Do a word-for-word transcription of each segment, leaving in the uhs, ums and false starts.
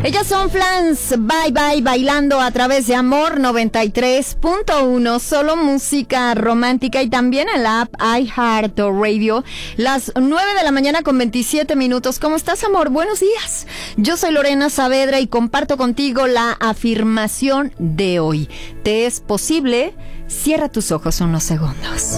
Ellas son Flans, Bye Bye, bailando a través de Amor noventa y tres punto uno, solo música romántica, y también en la app iHeartRadio, las nueve de la mañana con veintisiete minutos. ¿Cómo estás, amor? Buenos días. Yo soy Lorena Saavedra y comparto contigo la afirmación de hoy. ¿Te es posible? Cierra tus ojos unos segundos.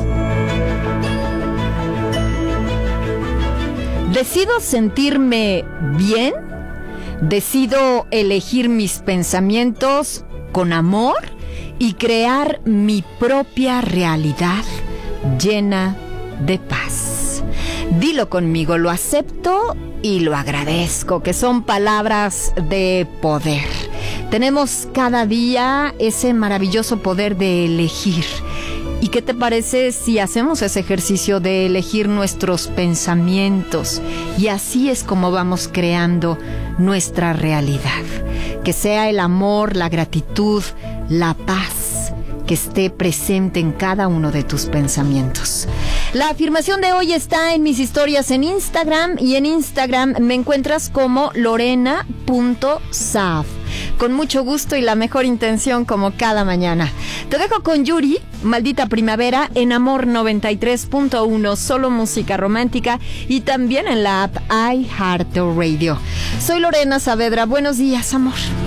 Decido sentirme bien. Decido elegir mis pensamientos con amor y crear mi propia realidad llena de paz. Dilo conmigo, lo acepto y lo agradezco, que son palabras de poder. Tenemos cada día ese maravilloso poder de elegir. ¿Y qué te parece si hacemos ese ejercicio de elegir nuestros pensamientos? Y así es como vamos creando nuestra realidad. Que sea el amor, la gratitud, la paz que esté presente en cada uno de tus pensamientos. La afirmación de hoy está en mis historias en Instagram, y en Instagram me encuentras como lorena punto sav. Con mucho gusto y la mejor intención, como cada mañana. Te dejo con Yuri, Maldita Primavera, en Amor noventa y tres punto uno, solo música romántica, y también en la app iHeartRadio. Soy Lorena Saavedra. Buenos días, amor.